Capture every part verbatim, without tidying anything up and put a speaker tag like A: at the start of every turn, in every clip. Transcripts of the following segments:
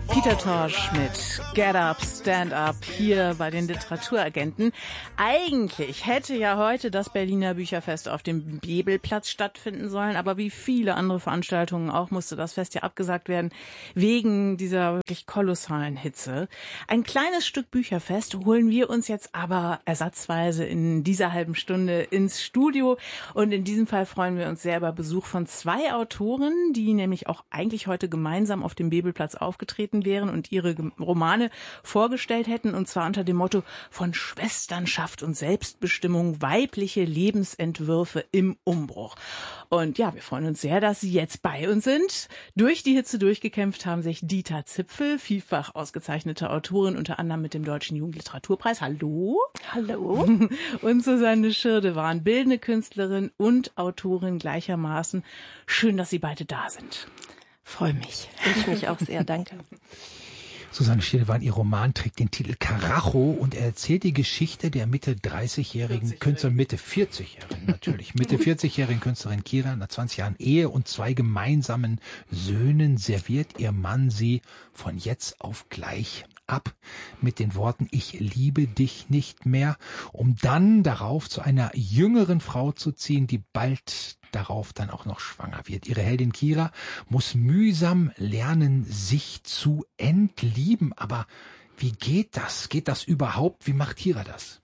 A: Peter Tosh mit Get Up, Stand Up hier bei den Literaturagenten. Eigentlich hätte ja heute das Berliner Bücherfest auf dem Bebelplatz stattfinden sollen, aber wie viele andere Veranstaltungen auch musste das Fest ja abgesagt werden wegen dieser wirklich kolossalen Hitze. Ein kleines Stück Bücherfest holen wir uns jetzt aber ersatzweise in dieser halben Stunde ins Studio und in diesem Fall freuen wir uns sehr über Besuch von zwei Autoren, die nämlich auch eigentlich heute gemeinsam auf dem Bebelplatz aufgetreten wären und ihre Romane vorgestellt hätten, und zwar unter dem Motto von Schwesternschaft und Selbstbestimmung, weibliche Lebensentwürfe im Umbruch. Und ja, wir freuen uns sehr, dass Sie jetzt bei uns sind. Durch die Hitze durchgekämpft haben sich Dieter Zipfel, vielfach ausgezeichnete Autorin, unter anderem mit dem Deutschen Jugendliteraturpreis. Hallo.
B: Hallo.
A: Und Susanne Schirdewan, bildende Künstlerin und Autorin gleichermaßen. Schön, dass Sie beide da sind.
B: Freue mich. Ich mich auch sehr, danke.
C: Susanne Schirdewan, ihr Roman trägt den Titel Karacho und er erzählt die Geschichte der Mitte dreißigjährigen Künstlerin, Mitte vierzigjährigen natürlich, Mitte vierzigjährigen Künstlerin Kira. Nach zwanzig Jahren Ehe und zwei gemeinsamen Söhnen serviert ihr Mann sie von jetzt auf gleich ab mit den Worten „Ich liebe dich nicht mehr", um dann darauf zu einer jüngeren Frau zu ziehen, die bald darauf dann auch noch schwanger wird. Ihre Heldin Kira muss mühsam lernen, sich zu entlieben. Aber wie geht das? Geht das überhaupt? Wie macht Kira das?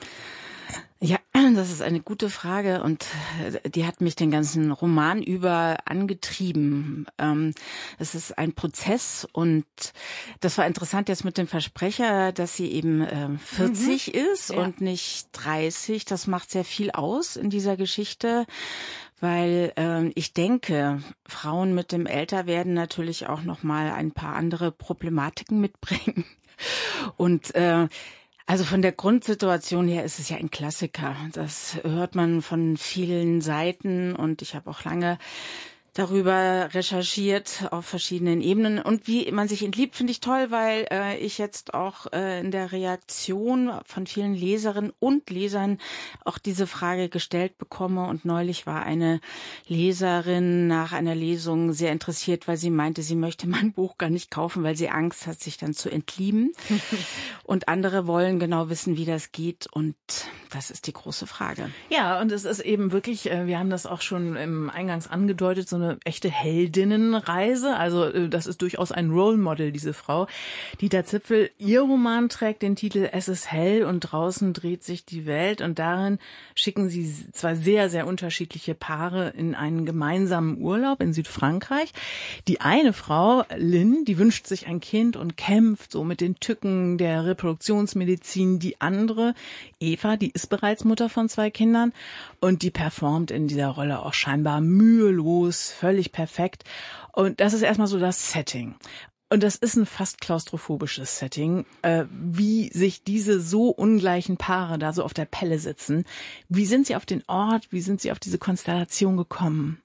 B: Ja, das ist eine gute Frage und die hat mich den ganzen Roman über angetrieben. Es ist ein Prozess und das war interessant jetzt mit dem Versprecher, dass sie eben vierzig mhm. ist ja. und nicht dreißig. Das macht sehr viel aus in dieser Geschichte, weil äh, ich denke, Frauen mit dem Älterwerden natürlich auch noch mal ein paar andere Problematiken mitbringen und äh, also von der Grundsituation her ist es ja ein Klassiker. Das hört man von vielen Seiten und ich habe auch lange darüber recherchiert auf verschiedenen Ebenen. Und wie man sich entliebt, finde ich toll, weil äh, ich jetzt auch äh, in der Reaktion von vielen Leserinnen und Lesern auch diese Frage gestellt bekomme. Und neulich war eine Leserin nach einer Lesung sehr interessiert, weil sie meinte, sie möchte mein Buch gar nicht kaufen, weil sie Angst hat, sich dann zu entlieben. Und andere wollen genau wissen, wie das geht. Und das ist die große Frage.
A: Ja, und es ist eben wirklich, wir haben das auch schon im Eingangs angedeutet, so eine eine echte Heldinnenreise. Also das ist durchaus ein Role Model, diese Frau. Dieter Zipfel, ihr Roman trägt den Titel Es ist hell und draußen dreht sich die Welt. Und darin schicken sie zwei sehr, sehr unterschiedliche Paare in einen gemeinsamen Urlaub in Südfrankreich. Die eine Frau, Lynn, die wünscht sich ein Kind und kämpft so mit den Tücken der Reproduktionsmedizin. Die andere, Eva, die ist bereits Mutter von zwei Kindern und die performt in dieser Rolle auch scheinbar mühelos, völlig perfekt. Und das ist erstmal so das Setting. Und das ist ein fast klaustrophobisches Setting, äh, wie sich diese so ungleichen Paare da so auf der Pelle sitzen. Wie sind Sie auf den Ort, wie sind Sie auf diese Konstellation gekommen?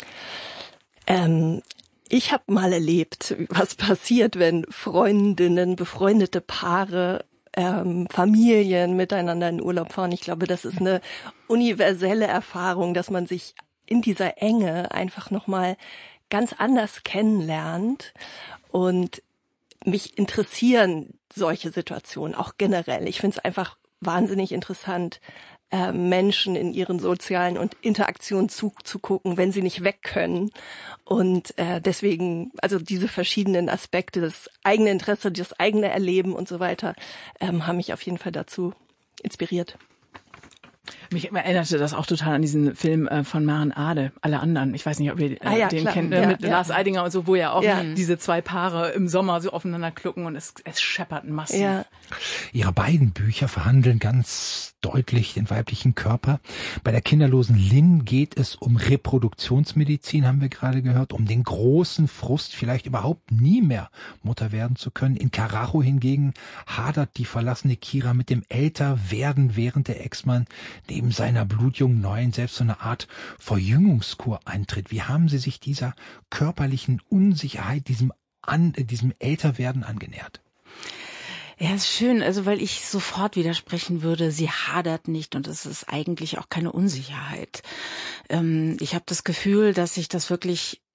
B: Ähm, ich habe mal erlebt, was passiert, wenn Freundinnen, befreundete Paare, ähm, Familien miteinander in Urlaub fahren. Ich glaube, das ist eine universelle Erfahrung, dass man sich in dieser Enge einfach nochmal ganz anders kennenlernt. Und mich interessieren solche Situationen auch generell. Ich finde es einfach wahnsinnig interessant, äh, Menschen in ihren sozialen und Interaktionen zuzugucken, wenn sie nicht weg können. Und äh, deswegen, also diese verschiedenen Aspekte, das eigene Interesse, das eigene Erleben und so weiter, ähm, haben mich auf jeden Fall dazu inspiriert.
A: Mich erinnerte das auch total an diesen Film äh, von Maren Ade, Alle anderen. Ich weiß nicht, ob ihr äh,
B: ah, ja,
A: den
B: klar.
A: kennt, äh,
B: ja,
A: mit
B: ja.
A: Lars Eidinger und so, wo ja auch
B: ja.
A: diese zwei Paare im Sommer so aufeinander klucken und es, es scheppert massiv.
B: Ja.
C: Ihre beiden Bücher verhandeln ganz deutlich den weiblichen Körper. Bei der kinderlosen Lynn geht es um Reproduktionsmedizin, haben wir gerade gehört, um den großen Frust, vielleicht überhaupt nie mehr Mutter werden zu können. In Karacho hingegen hadert die verlassene Kira mit dem Älterwerden, während der Ex-Mann neben seiner blutjungen Neuen selbst so eine Art Verjüngungskur eintritt. Wie haben Sie sich dieser körperlichen Unsicherheit, diesem, An, diesem Älterwerden angenähert?
B: Ja, ist schön, also weil ich sofort widersprechen würde, sie hadert nicht und es ist eigentlich auch keine Unsicherheit. Ähm, ich habe das Gefühl, dass sich das wirklich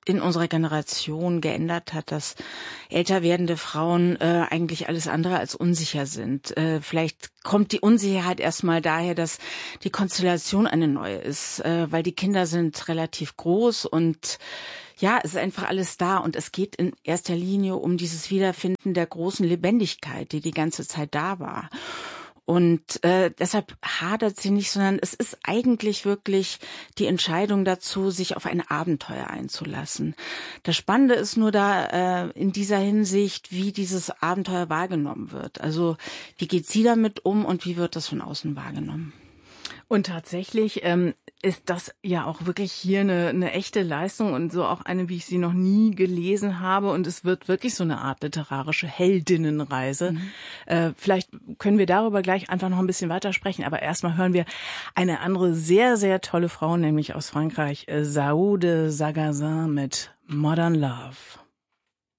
B: in unserer Generation geändert hat, dass älter werdende Frauen äh, eigentlich alles andere als unsicher sind. Äh, vielleicht kommt die Unsicherheit erstmal daher, dass die Konstellation eine neue ist, äh, weil die Kinder sind relativ groß und ja, es ist einfach alles da und es geht in erster Linie um dieses Wiederfinden der großen Lebendigkeit, die die ganze Zeit da war. Und äh, deshalb hadert sie nicht, sondern es ist eigentlich wirklich die Entscheidung dazu, sich auf ein Abenteuer einzulassen. Das Spannende ist nur da äh, in dieser Hinsicht, wie dieses Abenteuer wahrgenommen wird. Also wie geht sie damit um und wie wird das von außen wahrgenommen?
A: Und tatsächlich ähm, ist das ja auch wirklich hier eine, eine echte Leistung und so auch eine, wie ich sie noch nie gelesen habe. Und es wird wirklich so eine Art literarische Heldinnenreise. Mhm. Äh, vielleicht können wir darüber gleich einfach noch ein bisschen weiter sprechen. Aber erstmal hören wir eine andere sehr, sehr tolle Frau, nämlich aus Frankreich, Sa'oude Sagazin mit Modern Love.